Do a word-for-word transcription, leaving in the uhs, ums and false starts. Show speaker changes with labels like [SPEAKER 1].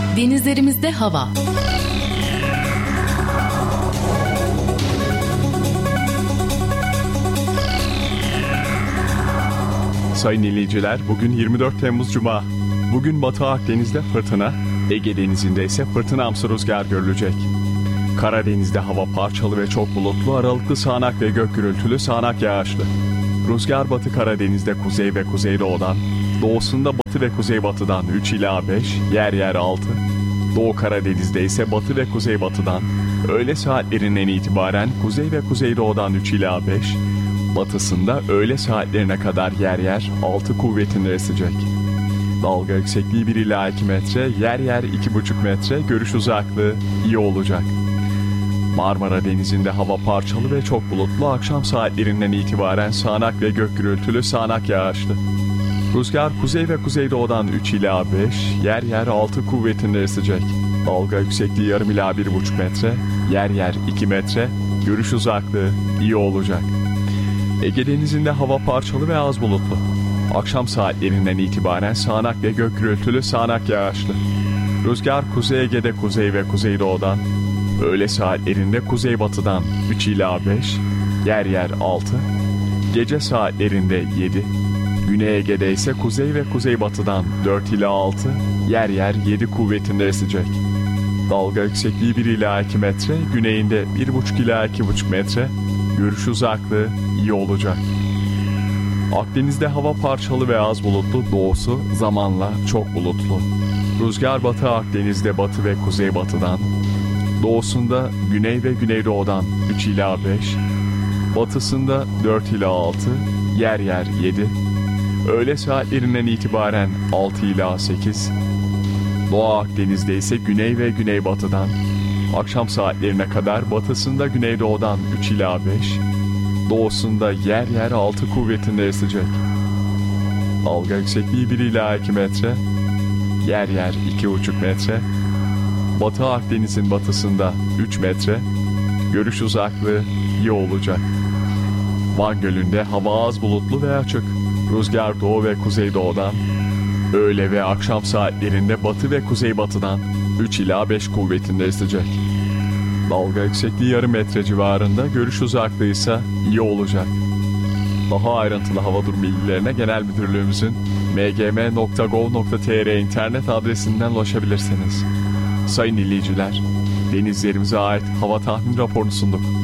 [SPEAKER 1] Denizlerimizde hava.
[SPEAKER 2] Sayın dinleyiciler, bugün yirmi dört Temmuz Cuma. Bugün Batı Akdeniz'de fırtına, Ege Denizi'nde ise fırtınamsı rüzgar görülecek. Karadeniz'de hava parçalı ve çok bulutlu, aralıklı sağanak ve gök gürültülü, sağanak yağışlı. Rüzgar Batı Karadeniz'de kuzey ve kuzeydoğudan, doğusunda batı ve kuzeybatıdan üç ila beş, yer yer altı. Doğu Karadeniz'de ise batı ve kuzeybatıdan, öğle saatlerinden itibaren kuzey ve kuzeydoğudan üç ila beş, batısında öğle saatlerine kadar yer yer altı kuvvetinde esecek. Dalga yüksekliği bir ila iki metre, yer yer iki buçuk metre, görüş uzaklığı iyi olacak. Marmara Denizi'nde hava parçalı ve çok bulutlu, akşam saatlerinden itibaren sağanak ve gök gürültülü, sağanak yağışlı. Rüzgar kuzey ve kuzeydoğudan üç ila beş, yer yer altı kuvvetinde esecek. Dalga yüksekliği yarım ila bir buçuk metre, yer yer iki metre, görüş uzaklığı iyi olacak. Ege Denizi'nde hava parçalı ve az bulutlu. Akşam saatlerinden itibaren sağanak ve gök gürültülü, sağanak yağışlı. Rüzgar Kuzey Ege'de kuzey ve kuzeydoğudan, öğle saatlerinde kuzeybatıdan üç ila beş, yer yer altı, gece saatlerinde yedi, Güney Ege'de ise kuzey ve kuzeybatıdan dört ila altı, yer yer yedi kuvvetinde esecek. Dalga yüksekliği bir ila iki metre, güneyinde bir buçuk ila iki buçuk metre, görüş uzaklığı iyi olacak. Akdeniz'de hava parçalı ve az bulutlu, doğusu zamanla çok bulutlu. Rüzgar Batı Akdeniz'de batı ve kuzeybatıdan, doğusunda güney ve güneydoğudan üç ila beş, batısında dört ila altı, yer yer yedi, öğle saatlerinden itibaren altı ila sekiz, Doğu Akdeniz'de ise güney ve güneybatıdan, akşam saatlerine kadar batısında güneydoğudan üç ila beş, doğusunda yer yer altı kuvvetinde esecek. Dalga yüksekliği bir ila iki metre, yer yer iki buçuk metre, Batı Akdeniz'in batısında üç metre, görüş uzaklığı iyi olacak. Van Gölü'nde hava az bulutlu ve açık. Rüzgar doğu ve kuzeydoğudan, öğle ve akşam saatlerinde batı ve kuzeybatıdan üç ila beş kuvvetinde esecek. Dalga yüksekliği yarım metre civarında, görüş uzaklığı ise iyi olacak. Daha ayrıntılı hava durumu bilgilerine Genel Müdürlüğümüzün m g m nokta gov nokta t r internet adresinden ulaşabilirsiniz. Sayın dinleyiciler, denizlerimize ait hava tahmin raporunu sunduk.